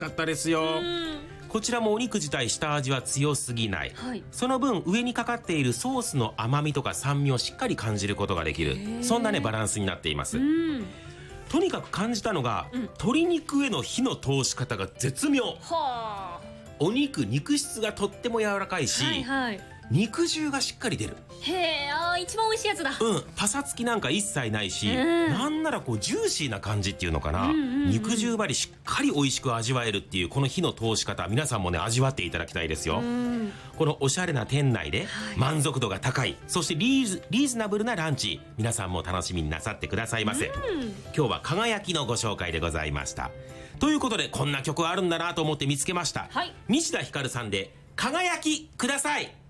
かったですよ。こちらもお肉自体下味は強すぎない、 はい、 その分上にかかっているソースの甘みとか酸味をしっかり感じることができる、そんなねバランスになっています。とにかく感じたのが、鶏肉への火の通し方が絶妙。 はあ、 お肉質がとっても柔らかいし、 はいはい、 肉汁がしっかり出る。 へえ、一番美味しいやつだ。 パサつきなんか一切ないし、なんならこうジューシーな感じっていうのかな、肉汁張りしっかり美味しく味わえるっていうこの火の通し方、皆さんもね味わっていただきたいですよ。このおしゃれな店内で満足度が高い、そしてリーズナブルなランチ、皆さんも楽しみになさってくださいませ。今日は輝きのご紹介でございました。ということで、こんな曲あるんだなと思って見つけました。日田ひかるさんで輝きください。